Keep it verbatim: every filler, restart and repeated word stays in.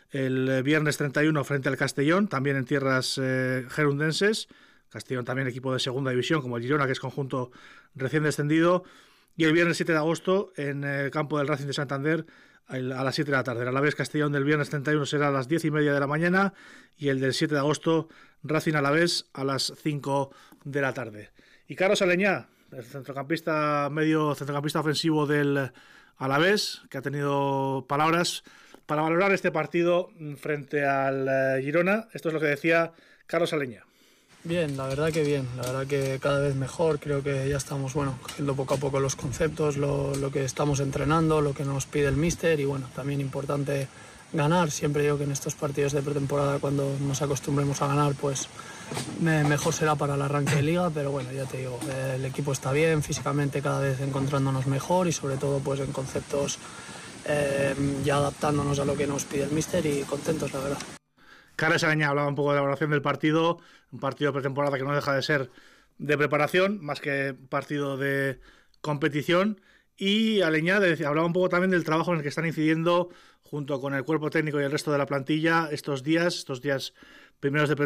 el viernes treinta y uno frente al Castellón, también en tierras eh, gerundenses. Castellón también equipo de segunda división, como el Girona, que es conjunto recién descendido. Y el viernes siete de agosto en el campo del Racing de Santander a las siete de la tarde. El Alavés Castellón del viernes treinta y uno será a las diez y media de la mañana y el del siete de agosto Racing Alavés a las cinco de la tarde. Y Carlos Aleñá, el centrocampista medio centrocampista ofensivo del Alavés, que ha tenido palabras para valorar este partido frente al Girona. Esto es lo que decía Carlos Aleñá. Bien, la verdad que bien, la verdad que cada vez mejor, creo que ya estamos, bueno, cogiendo poco a poco los conceptos, lo, lo que estamos entrenando, lo que nos pide el míster y bueno, también importante ganar. Siempre digo que en estos partidos de pretemporada, cuando nos acostumbremos a ganar, pues me, mejor será para el arranque de liga, pero bueno, ya te digo, el equipo está bien, físicamente cada vez encontrándonos mejor y sobre todo pues en conceptos eh, ya adaptándonos a lo que nos pide el míster y contentos, la verdad. Carlos Aleñá hablaba un poco de la evaluación del partido, un partido de pretemporada que no deja de ser de preparación, más que partido de competición, y Aleñá hablaba un poco también del trabajo en el que están incidiendo junto con el cuerpo técnico y el resto de la plantilla estos días, estos días primeros de